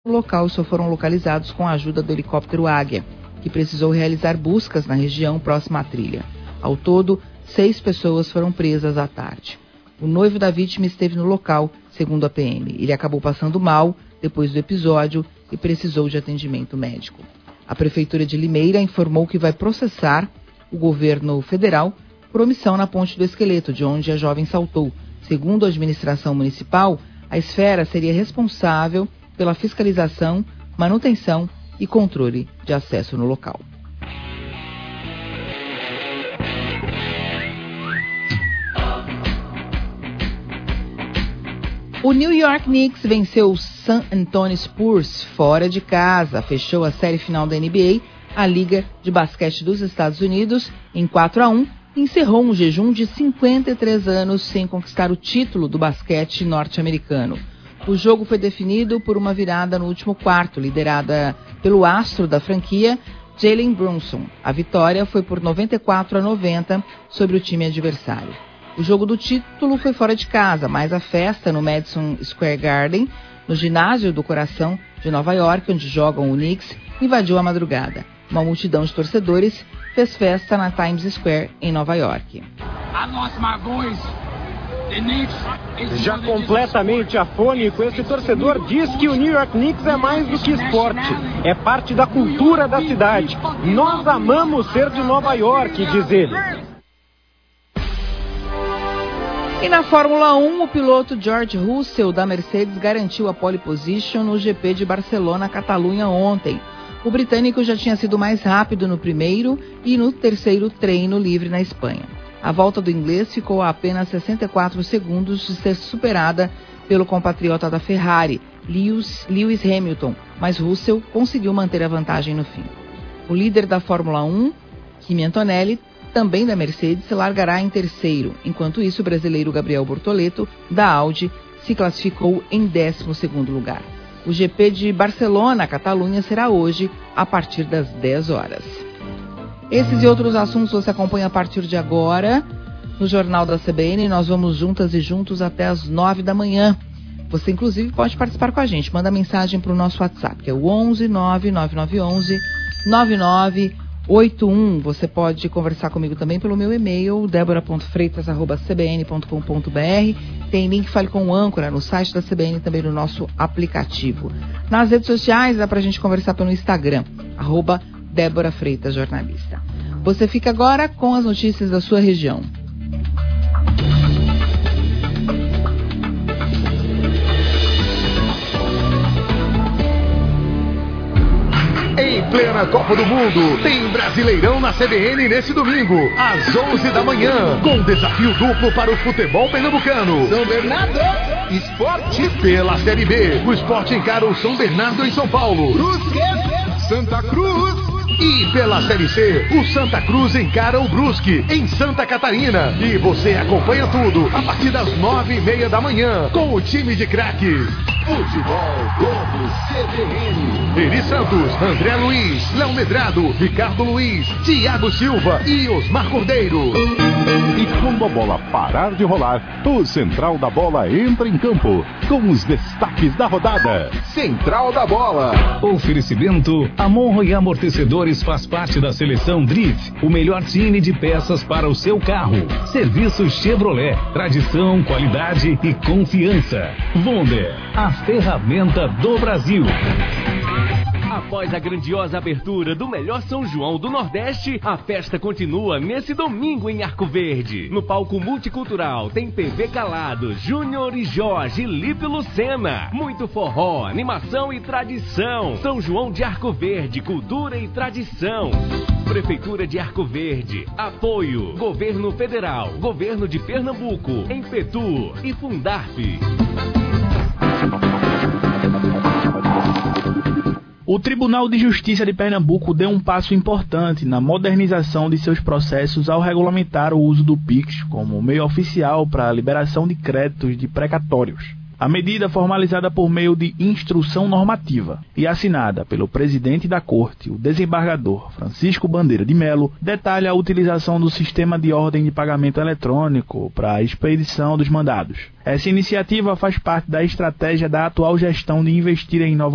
no local só foram localizados com a ajuda do helicóptero Águia, que precisou realizar buscas na região próxima à trilha. Ao todo, 6 pessoas foram presas à tarde. O noivo da vítima esteve no local, segundo a PM. Ele acabou passando mal depois do episódio e precisou de atendimento médico. A Prefeitura de Limeira informou que vai processar o governo federal por omissão na Ponte do Esqueleto, de onde a jovem saltou. Segundo a administração municipal, a esfera seria responsável pela fiscalização, manutenção e controle de acesso no local. O New York Knicks venceu o San Antonio Spurs fora de casa, fechou a série final da NBA, a Liga de Basquete dos Estados Unidos, em 4-1, e encerrou um jejum de 53 anos sem conquistar o título do basquete norte-americano. O jogo foi definido por uma virada no último quarto, liderada pelo astro da franquia, Jalen Brunson. A vitória foi por 94-90 sobre o time adversário. O jogo do título foi fora de casa, mas a festa no Madison Square Garden, no ginásio do coração de Nova York, onde jogam o Knicks, invadiu a madrugada. Uma multidão de torcedores fez festa na Times Square, em Nova York. Já completamente afônico, esse torcedor diz que o New York Knicks é mais do que esporte, é parte da cultura da cidade. Nós amamos ser de Nova York, diz ele. E na Fórmula 1, o piloto George Russell da Mercedes garantiu a pole position no GP de Barcelona-Catalunha ontem. O britânico já tinha sido mais rápido no primeiro e no terceiro treino livre na Espanha. A volta do inglês ficou a apenas 64 segundos de ser superada pelo compatriota da Ferrari, Lewis Hamilton, mas Russell conseguiu manter a vantagem no fim. O líder da Fórmula 1, Kimi Antonelli, também da Mercedes, se largará em terceiro. Enquanto isso, o brasileiro Gabriel Bortoleto, da Audi, se classificou em 12º lugar. O GP de Barcelona, Catalunha, será hoje, a partir das 10 horas. Esses e outros assuntos você acompanha a partir de agora no Jornal da CBN. Nós vamos juntas e juntos até as 9 da manhã. Você, inclusive, pode participar com a gente. Manda mensagem para o nosso WhatsApp, que é o 11 99911 9981. Você pode conversar comigo também pelo meu e-mail, debora.freitas@cbn.com.br. Tem link Fale com o Âncora no site da CBN e também no nosso aplicativo. Nas redes sociais dá pra gente conversar pelo Instagram, @Débora Freitas Jornalista. Você fica agora com as notícias da sua região. Em plena Copa do Mundo, tem Brasileirão na CBN nesse domingo, às 11 da manhã, com desafio duplo para o futebol pernambucano. São Bernardo, Esporte pela Série B. O Sport encara o São Bernardo em São Paulo. Brusque, Santa Cruz. E pela Série C, o Santa Cruz encara o Brusque, em Santa Catarina. E você acompanha tudo a partir das 9:30 da manhã, com o time de craques. Futebol Globo CBN. Eri Santos, André Luiz, Léo Medrado, Ricardo Luiz, Thiago Silva e Osmar Cordeiro. E quando a bola parar de rolar, o Central da Bola entra em campo com os destaques da rodada. Central da Bola. Oferecimento: Amon Roy Amortecedores faz parte da seleção Drift, o melhor time de peças para o seu carro. Serviço Chevrolet, tradição, qualidade e confiança. Wonder, a ferramenta do Brasil. Após a grandiosa abertura do melhor São João do Nordeste, a festa continua nesse domingo em Arco Verde. No palco multicultural tem PV Calado, Júnior e Jorge, Lipe Lucena. Muito forró, animação e tradição. São João de Arco Verde, cultura e tradição. Prefeitura de Arco Verde. Apoio: Governo Federal, Governo de Pernambuco, Empetu e Fundarp. O Tribunal de Justiça de Pernambuco deu um passo importante na modernização de seus processos ao regulamentar o uso do Pix como meio oficial para a liberação de créditos de precatórios. A medida, formalizada por meio de instrução normativa e assinada pelo presidente da Corte, o desembargador Francisco Bandeira de Melo, detalha a utilização do sistema de ordem de pagamento eletrônico para a expedição dos mandados. Essa iniciativa faz parte da estratégia da atual gestão de investir em inovação